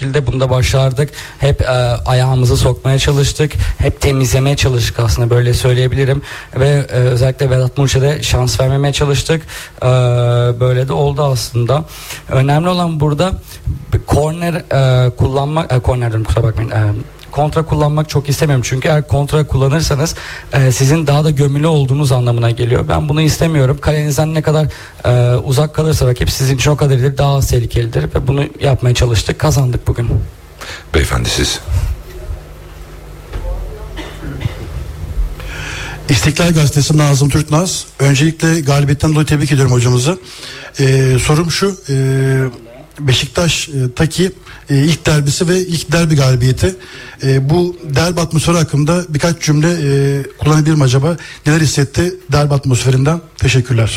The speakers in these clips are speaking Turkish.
şekilde bunu da başardık. Hep ayağımızı sokmaya çalıştık. Hep temizlemeye çalıştık aslında, böyle söyleyebilirim. Ve özellikle Vedat Muriç'e de şans vermemeye çalıştık. Böyle de oldu aslında. Önemli olan burada korner kullanmak, kornerden kusura bakmayın, kontra kullanmak çok istemiyorum. Çünkü eğer kontra kullanırsanız sizin daha da gömülü olduğunuz anlamına geliyor. Ben bunu istemiyorum. Kalenizden ne kadar uzak kalırsa rakip sizin için o kadar iyidir, daha az tehlikelidir. Ve bunu yapmaya çalıştık. Kazandık bugün. Beyefendi siz. İstiklal Gazetesi Nazım Türknaz. Öncelikle galibiyetten dolayı tebrik ediyorum hocamızı. Sorum şu. Beşiktaş'taki ilk derbisi ve ilk derbi galibiyeti. Bu derbi atmosferi hakkında birkaç cümle kullanabilirim acaba? Neler hissetti derbi atmosferinden? Teşekkürler.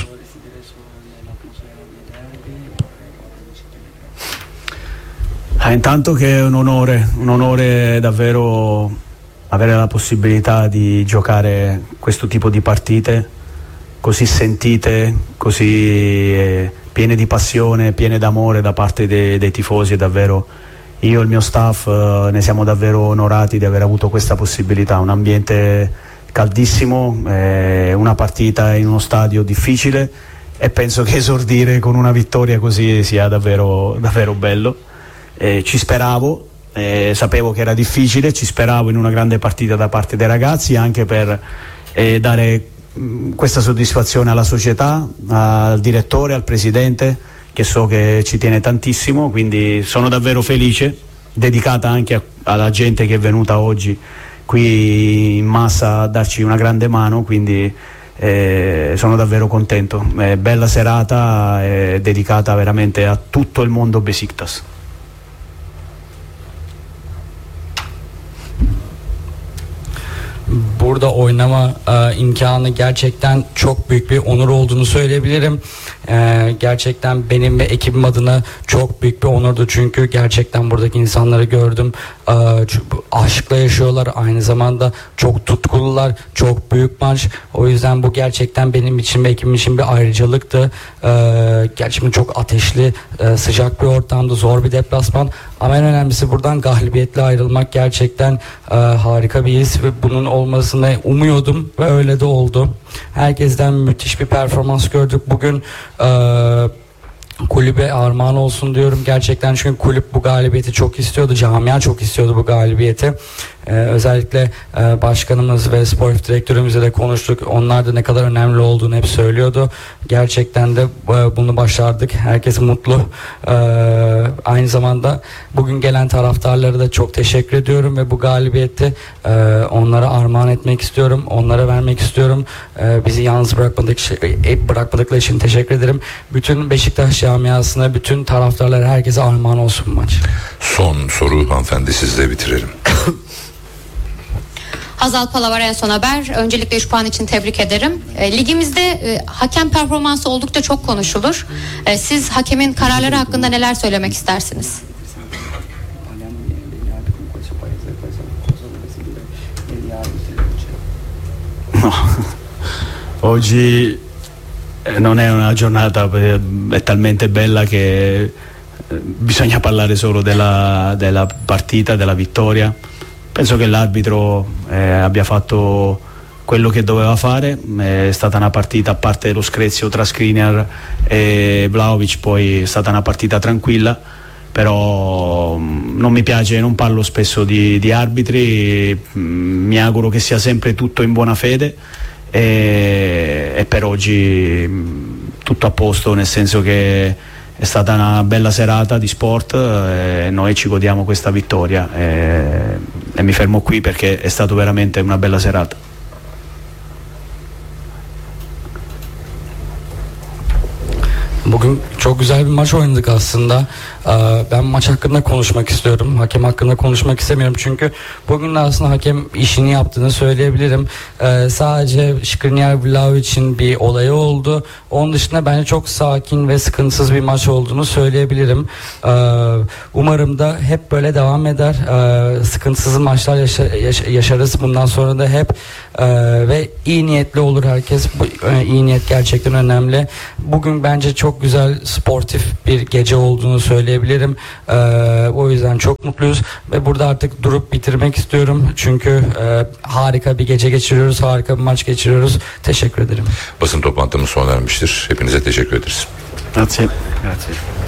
Intanto che è un onore davvero avere la possibilità di giocare questo tipo di partite così sentite, così piene di passione, piene d'amore da parte dei tifosi. E davvero io e il mio staff ne siamo davvero onorati di aver avuto questa possibilità. Un ambiente caldissimo, una partita in uno stadio difficile, e penso che esordire con una vittoria così sia davvero, davvero bello. Ci speravo, sapevo che era difficile, ci speravo in una grande partita da parte dei ragazzi, anche per dare questa soddisfazione alla società, al direttore, al presidente, che so che ci tiene tantissimo. Quindi sono davvero felice, dedicata anche alla gente che è venuta oggi qui in massa a darci una grande mano, quindi sono davvero contento. Bella serata, dedicata veramente a tutto il mondo Beşiktaş. Burada oynama imkanı gerçekten çok büyük bir onur olduğunu söyleyebilirim. Gerçekten benim ve ekibim adına çok büyük bir onurdu. Çünkü gerçekten buradaki insanları gördüm. Aşkla yaşıyorlar. Aynı zamanda çok tutkulular. Çok büyük maç. O yüzden bu gerçekten benim için ve ekibim için bir ayrıcalıktı. Gerçekten çok ateşli, sıcak bir ortamda, zor bir deplasman. Ama en önemlisi buradan galibiyetle ayrılmak gerçekten harika bir his ve bunun olmasını umuyordum ve öyle de oldu. Herkesten müthiş bir performans gördük. Bugün kulübe armağan olsun diyorum gerçekten, çünkü kulüp bu galibiyeti çok istiyordu, camia çok istiyordu bu galibiyeti. Özellikle başkanımız ve sportif direktörümüzle de konuştuk. Onlar da ne kadar önemli olduğunu hep söylüyordu. Gerçekten de bunu başardık. Herkes mutlu. Aynı zamanda bugün gelen taraftarlara da çok teşekkür ediyorum ve bu galibiyeti onlara armağan etmek istiyorum. Onlara vermek istiyorum. Bizi yalnız bırakmadıkları için teşekkür ederim. Bütün Beşiktaş camiasına, bütün taraftarlara, herkese armağan olsun bu maç. Son soru hanımefendi, sizle bitirelim. Hazal Palavar, En Son Haber. Öncelikle 3 puan için tebrik ederim. Ligimizde hakem performansı oldukça çok konuşulur. Siz hakemin kararları hakkında neler söylemek istersiniz? Oggi non è una giornata, è talmente bella che bisogna parlare solo della partita, della vittoria. Penso che l'arbitro abbia fatto quello che doveva fare. È stata una partita, a parte lo screzio tra Skriniar e Vlahovic, poi è stata una partita tranquilla, però non mi piace, non parlo spesso di arbitri, mi auguro che sia sempre tutto in buona fede, e per oggi tutto a posto, nel senso che è stata una bella serata di sport e noi ci godiamo questa vittoria, e mi fermo qui perché è stato veramente una bella serata. Bugün çok güzel bir maç oynadık aslında. Ben maç hakkında konuşmak istiyorum. Hakem hakkında konuşmak istemiyorum. Çünkü bugün de aslında hakem işini yaptığını söyleyebilirim. Sadece Skriniar Vlahovic'in bir olayı oldu. Onun dışında bence çok sakin ve sıkıntısız bir maç olduğunu söyleyebilirim. Umarım da hep böyle devam eder. Sıkıntısız maçlar yaşarız. Bundan sonra da hep ve iyi niyetli olur herkes. Bu iyi niyet gerçekten önemli. Bugün bence çok güzel sportif bir gece olduğunu söyleyebilirim. O yüzden çok mutluyuz ve burada artık durup bitirmek istiyorum. Çünkü harika bir gece geçiriyoruz, harika bir maç geçiriyoruz. Teşekkür ederim. Basın toplantımız sona ermiştir. Hepinize teşekkür ederiz. Grazie. Grazie.